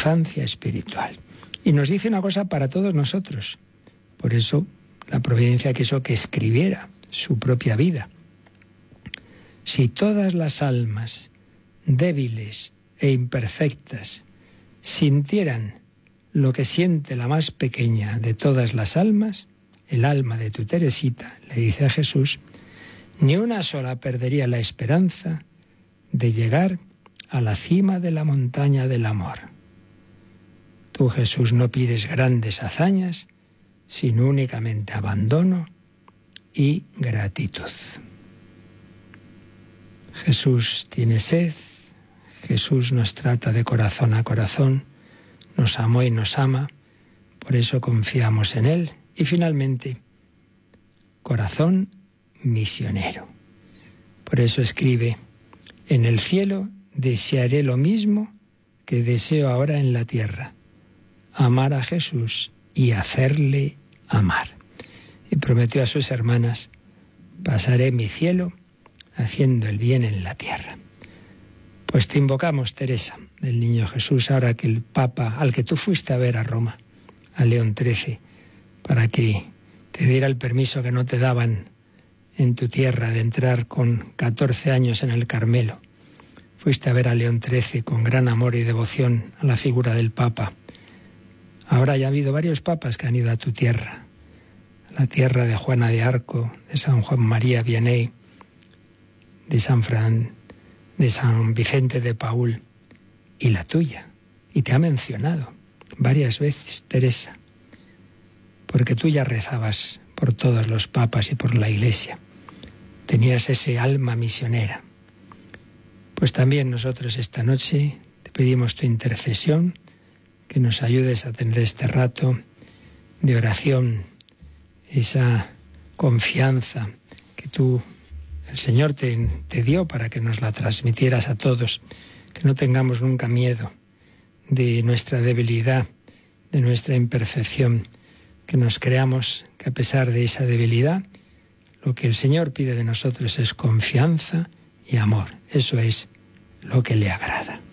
infancia espiritual. Y nos dice una cosa para todos nosotros. Por eso la providencia quiso que escribiera su propia vida. Si todas las almas débiles e imperfectas sintieran lo que siente la más pequeña de todas las almas, el alma de tu Teresita, le dice a Jesús, ni una sola perdería la esperanza de llegar a la cima de la montaña del amor. Tú, Jesús, no pides grandes hazañas, sino únicamente abandono y gratitud. Jesús tiene sed, Jesús nos trata de corazón a corazón, nos amó y nos ama, por eso confiamos en Él. Y finalmente, corazón misionero. Por eso escribe, en el cielo desearé lo mismo que deseo ahora en la tierra, amar a Jesús y hacerle amar. Y prometió a sus hermanas, pasaré mi cielo haciendo el bien en la tierra. Pues te invocamos, Teresa, del Niño Jesús, ahora que el Papa, al que tú fuiste a ver a Roma, a León XIII, para que te diera el permiso que no te daban en tu tierra de entrar con 14 años en el Carmelo. Fuiste a ver a León XIII con gran amor y devoción a la figura del Papa. Ahora ya ha habido varios papas que han ido a tu tierra, a la tierra de Juana de Arco, de San Juan María Vianney, de San Vicente de Paúl, y la tuya. Y te ha mencionado varias veces, Teresa, porque tú ya rezabas por todos los papas y por la Iglesia. Tenías ese alma misionera. Pues también nosotros esta noche te pedimos tu intercesión, que nos ayudes a tener este rato de oración, esa confianza que tú, el Señor, te dio para que nos la transmitieras a todos, que no tengamos nunca miedo de nuestra debilidad, de nuestra imperfección, que nos creamos que a pesar de esa debilidad, lo que el Señor pide de nosotros es confianza y amor. Eso es lo que le agrada.